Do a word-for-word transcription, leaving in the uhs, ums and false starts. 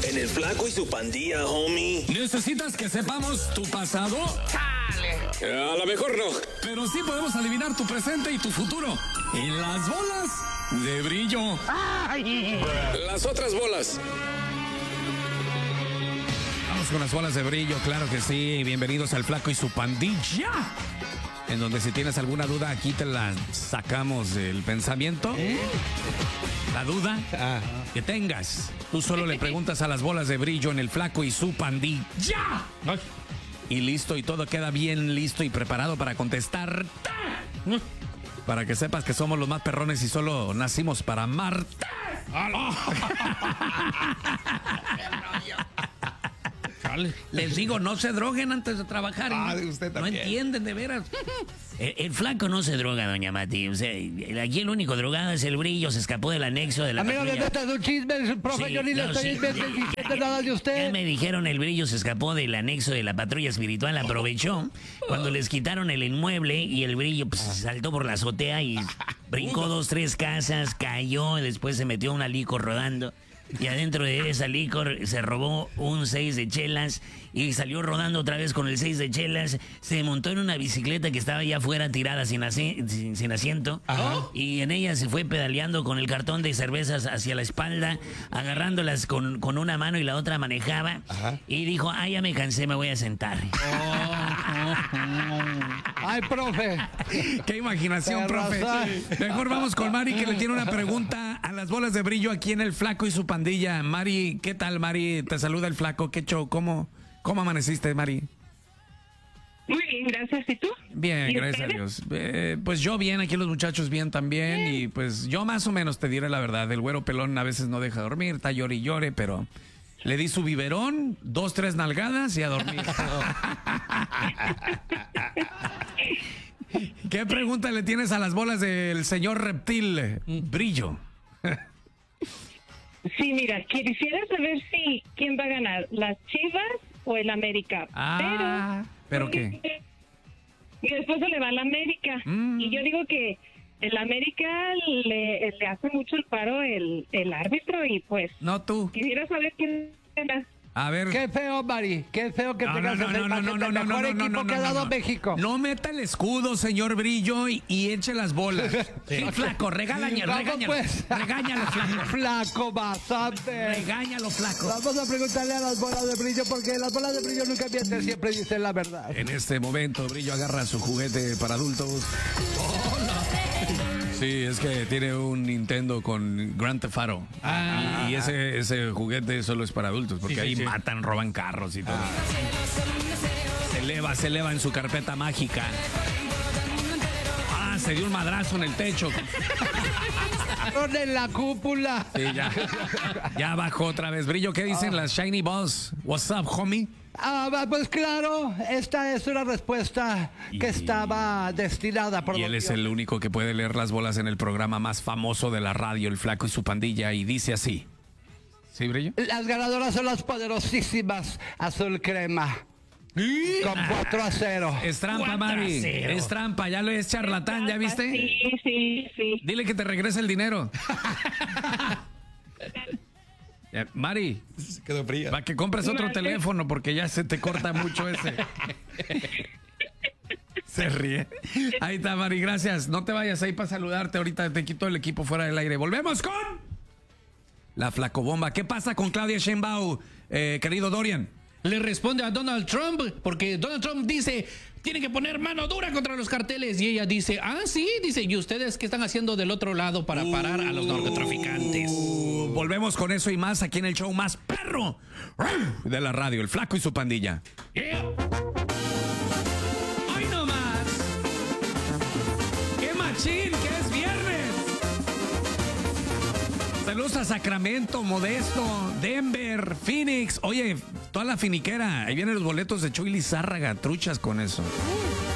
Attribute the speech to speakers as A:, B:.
A: En el Flaco y su Pandilla, homie.
B: ¿Necesitas que sepamos tu pasado?
A: ¡Chale! A lo mejor no.
B: Pero sí podemos adivinar tu presente y tu futuro. En las bolas de brillo.
A: ¡Ay! Las otras bolas.
B: Vamos con las bolas de brillo, claro que sí. Bienvenidos al Flaco y su Pandilla. En donde si tienes alguna duda, aquí te la sacamos del pensamiento. ¿Eh? La duda ah. que tengas, tú solo le preguntas a las bolas de brillo en el Flaco y su Pandilla. Ay. Y listo, y todo queda bien listo y preparado para contestar. Para que sepas que somos los más perrones y solo nacimos para amarte. Les digo, no se droguen antes de trabajar. Ah, usted no entienden, de veras. El, el Flaco no se droga, doña Mati. O sea, aquí el único drogado es el brillo. Se escapó del anexo de la
C: Amigo, le metas un chisme, profe. Sí, yo ni no, le estoy sí, diciendo ya, nada de usted.
D: Ya me dijeron, el brillo se escapó del anexo de la patrulla espiritual. Aprovechó cuando les quitaron el inmueble y el brillo pues, saltó por la azotea y brincó dos, tres casas, cayó y después se metió a una licor rodando. Y adentro de esa licor se robó un seis de chelas y salió rodando otra vez con el seis de chelas. Se montó en una bicicleta que estaba allá afuera tirada sin, asi sin, sin asiento. Ajá. Y en ella se fue pedaleando con el cartón de cervezas hacia la espalda, agarrándolas con, con una mano y la otra manejaba. Ajá. Y dijo, ah, ya me cansé, me voy a sentar.
C: Oh, oh, oh. Ay, profe.
B: Qué imaginación, profe. Mejor vamos con Mari, que le tiene una pregunta a las bolas de brillo aquí en el Flaco y su Pandilla. Mari, ¿qué tal, Mari? Te saluda el Flaco. ¿Qué show? ¿Cómo, cómo amaneciste, Mari?
E: Muy bien, gracias. ¿Y tú?
B: Bien, gracias ustedes? a Dios. Eh, pues yo bien, aquí los muchachos bien también. Bien. Y pues yo más o menos te diré la verdad. El güero pelón a veces no deja dormir, está llore y llore, pero le di su biberón, dos, tres nalgadas y a dormir. ¿Qué pregunta le tienes a las bolas del señor Reptil Brillo?
E: Sí, mira, quisiera saber si quién va a ganar, las Chivas o el América.
B: Ah, ¿pero, ¿pero qué?
E: Mi esposo le va a la América mm. y yo digo que el América le, le hace mucho el paro el, el árbitro y pues...
B: No tú.
E: Quisiera saber quién gana.
B: A ver.
C: Qué feo, Mari. Qué feo que
B: no,
C: tengas
B: no, no,
C: el
B: no, no, no, no,
C: mejor
B: no,
C: equipo
B: no, no,
C: que ha dado
B: no, no.
C: México.
B: No meta el escudo, señor Brillo, y, y eche las bolas. Sí, sí, Flaco, regáñalo, regáñalo. Pues? Regáñalo, Flaco.
C: Flaco, bastante.
B: Regáñalo, Flaco.
C: Vamos a preguntarle a las bolas de Brillo, porque las bolas de Brillo nunca mienten, siempre dicen la verdad.
B: En este momento, Brillo agarra su juguete para adultos. Hola. Sí, es que tiene un Nintendo con Grand Theft Auto. Ah, y ese, ese juguete solo es para adultos, porque sí, ahí sí, matan, sí. roban carros y todo. Ah. Se eleva, se eleva en su carpeta mágica. Ah, se dio un madrazo en el techo.
C: En la cúpula.
B: Sí, ya. Ya bajó otra vez. Brillo, ¿qué dicen oh. las Shiny Balls? What's up, homie?
C: Ah, pues claro, esta es una respuesta y, que estaba destinada por...
B: Y él es el único que puede leer las bolas en el programa más famoso de la radio, El Flaco y su Pandilla, y dice así. ¿Sí, Brillo?
C: Las ganadoras son las poderosísimas Azul Crema. ¿Y? Con cuatro a cero.
B: Es trampa, Mari. Es trampa, ya lo es charlatán, ¿ya viste?
E: Sí, sí, sí.
B: Dile que te regrese el dinero. Ya, Mari,
F: se quedó fría.
B: Para que compres otro Mari. teléfono porque ya se te corta mucho ese. Se ríe. Ahí está, Mari, gracias. No te vayas ahí para saludarte. Ahorita te quito el equipo fuera del aire. Volvemos con la Flacobomba. ¿Qué pasa con Claudia Sheinbaum, eh, querido Dorian?
F: Le responde a Donald Trump, porque Donald Trump dice, tiene que poner mano dura contra los carteles. Y ella dice, ah, sí, dice, ¿y ustedes qué están haciendo del otro lado para uh, parar a los narcotraficantes?
B: Uh, volvemos con eso y más aquí en el show más perro de la radio, El Flaco y su Pandilla. Yeah. ¡Ay, no más! ¡Qué machín, que es viernes! Saludos a Sacramento, Modesto, Denver, Phoenix. Oye, toda la finiquera. Ahí vienen los boletos de Chuy Lizárraga. Truchas con eso.